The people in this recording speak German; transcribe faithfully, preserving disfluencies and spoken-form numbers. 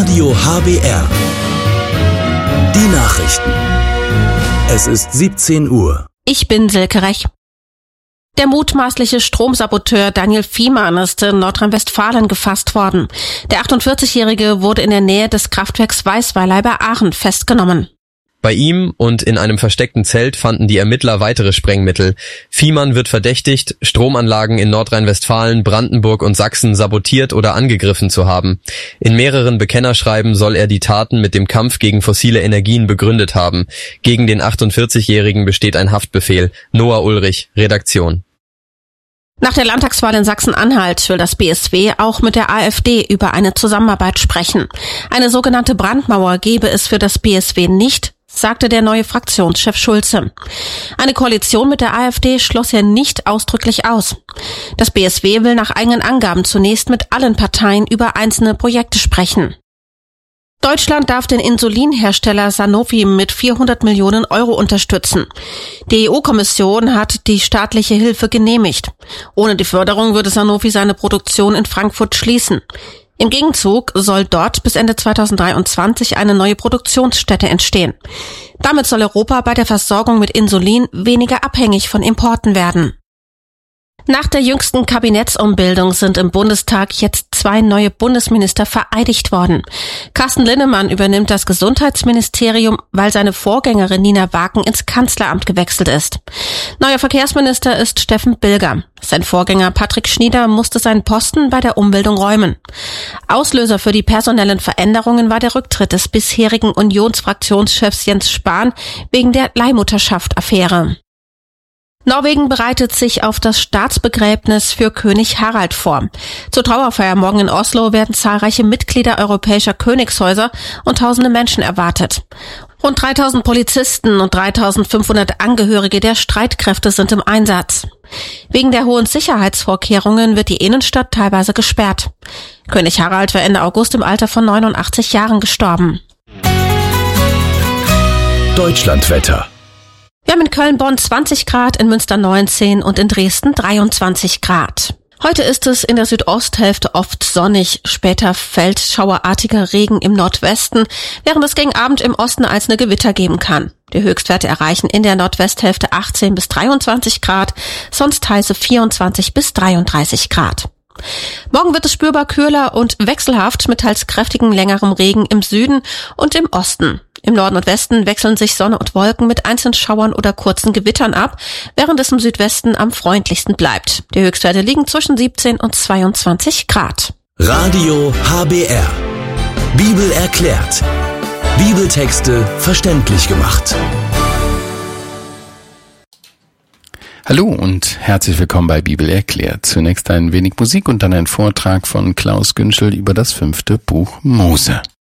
Radio H B R. Die Nachrichten. Es ist siebzehn Uhr. Ich bin Silke Rech. Der mutmaßliche Stromsaboteur Daniel Fiemann ist in Nordrhein-Westfalen gefasst worden. Der achtundvierzigjährige wurde in der Nähe des Kraftwerks Weißweiler bei Aachen festgenommen. Bei ihm und in einem versteckten Zelt fanden die Ermittler weitere Sprengmittel. Fiemann wird verdächtigt, Stromanlagen in Nordrhein-Westfalen, Brandenburg und Sachsen sabotiert oder angegriffen zu haben. In mehreren Bekennerschreiben soll er die Taten mit dem Kampf gegen fossile Energien begründet haben. Gegen den achtundvierzigjährigen besteht ein Haftbefehl. Noah Ulrich, Redaktion. Nach der Landtagswahl in Sachsen-Anhalt will das B S W auch mit der AfD über eine Zusammenarbeit sprechen. Eine sogenannte Brandmauer gebe es für das B S W nicht, sagte der neue Fraktionschef Schulze. Eine Koalition mit der AfD schloss er nicht ausdrücklich aus. Das B S W will nach eigenen Angaben zunächst mit allen Parteien über einzelne Projekte sprechen. Deutschland darf den Insulinhersteller Sanofi mit vierhundert Millionen Euro unterstützen. Die E U-Kommission hat die staatliche Hilfe genehmigt. Ohne die Förderung würde Sanofi seine Produktion in Frankfurt schließen. Im Gegenzug soll dort bis Ende zweitausenddreiundzwanzig eine neue Produktionsstätte entstehen. Damit soll Europa bei der Versorgung mit Insulin weniger abhängig von Importen werden. Nach der jüngsten Kabinettsumbildung sind im Bundestag jetzt zwei neue Bundesminister vereidigt worden. Carsten Linnemann übernimmt das Gesundheitsministerium, weil seine Vorgängerin Nina Waken ins Kanzleramt gewechselt ist. Neuer Verkehrsminister ist Steffen Bilger. Sein Vorgänger Patrick Schnieder musste seinen Posten bei der Umbildung räumen. Auslöser für die personellen Veränderungen war der Rücktritt des bisherigen Unionsfraktionschefs Jens Spahn wegen der Leihmutterschaft-Affäre. Norwegen bereitet sich auf das Staatsbegräbnis für König Harald vor. Zur Trauerfeier morgen in Oslo werden zahlreiche Mitglieder europäischer Königshäuser und tausende Menschen erwartet. Rund dreitausend Polizisten und dreitausendfünfhundert Angehörige der Streitkräfte sind im Einsatz. Wegen der hohen Sicherheitsvorkehrungen wird die Innenstadt teilweise gesperrt. König Harald war Ende August im Alter von neunundachtzig Jahren gestorben. Deutschlandwetter. Wir haben in Köln-Bonn zwanzig Grad, in Münster neunzehn und in Dresden dreiundzwanzig Grad. Heute ist es in der Südosthälfte oft sonnig. Später fällt schauerartiger Regen im Nordwesten, während es gegen Abend im Osten einzelne Gewitter geben kann. Die Höchstwerte erreichen in der Nordwesthälfte achtzehn bis dreiundzwanzig Grad, sonst heiße vierundzwanzig bis dreiunddreißig Grad. Morgen wird es spürbar kühler und wechselhaft mit teils kräftigem längerem Regen im Süden und im Osten. Im Norden und Westen wechseln sich Sonne und Wolken mit einzelnen Schauern oder kurzen Gewittern ab, während es im Südwesten am freundlichsten bleibt. Die Höchstwerte liegen zwischen siebzehn und zweiundzwanzig Grad. Radio H B R. Bibel erklärt. Bibeltexte verständlich gemacht. Hallo und herzlich willkommen bei Bibel erklärt. Zunächst ein wenig Musik und dann ein Vortrag von Klaus Günschel über das fünfte Buch Mose.